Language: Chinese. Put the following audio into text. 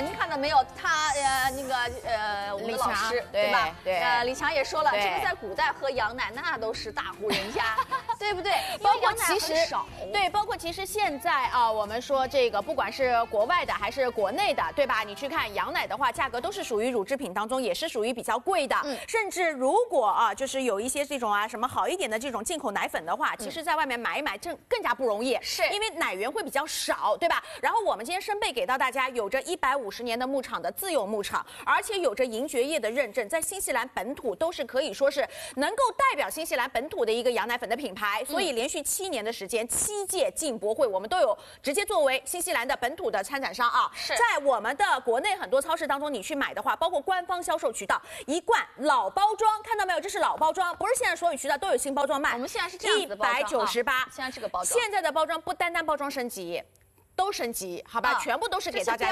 们，您看到没有？他我们的老师对吧？ 对， 李强也说了，这个在古代喝羊奶那都是大户人家，对不对？ 包括其实少， 对，包括其实现在啊，我们说这个不管是国外的还是国内的，对吧？你去看羊奶的话，价格都是属于乳制品当中也是属于比较贵的，甚至如果啊，就是有一些这种啊什么好一点的这种进口奶粉的话，其实在外面买一买更加不容易， 是因为奶源会比较少，对吧？然后我们今天生贝给到大家有着150年的牧场的自有牧场，而且有着银爵业的认证，在新西兰本土都是可以说是能够代表新西兰本土的一个羊奶粉的品牌，所以连续7年的时间，7届进博会我们都有直接作为新西兰的本土的参展商啊。 是在我们的国内很多超市当中，你去买的话，包括官方销售渠道，一罐老包装，看到没有？这是老包装，不是现在所有渠道都有新包装卖。 我们现在是这样子的包装 198， 现在这个包装， 现在的包装不单单包装升级，都升级，好吧？全部都是给大家。